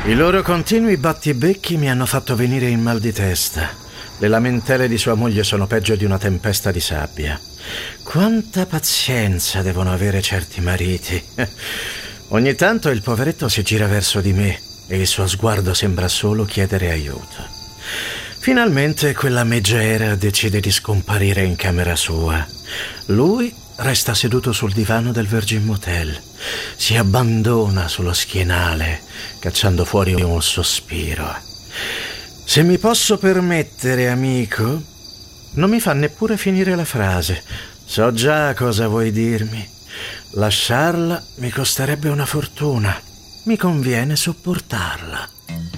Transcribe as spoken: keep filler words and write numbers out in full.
I loro continui battibecchi mi hanno fatto venire in mal di testa. Le lamentele di sua moglie sono peggio di una tempesta di sabbia. Quanta pazienza devono avere certi mariti. Ogni tanto il poveretto si gira verso di me e il suo sguardo sembra solo chiedere aiuto. Finalmente quella megera decide di scomparire in camera sua. Lui resta seduto sul divano del Virgin Motel. Si abbandona sullo schienale, cacciando fuori un sospiro. Se mi posso permettere, amico, non mi fa neppure finire la frase. So già cosa vuoi dirmi. Lasciarla mi costerebbe una fortuna. Mi conviene sopportarla.